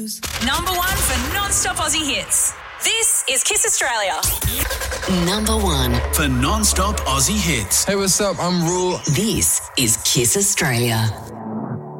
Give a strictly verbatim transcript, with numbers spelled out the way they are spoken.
Number one for non-stop Aussie hits. This is Kiss Australia. Number one for non-stop Aussie hits. Hey, what's up? I'm Rule. This is Kiss Australia.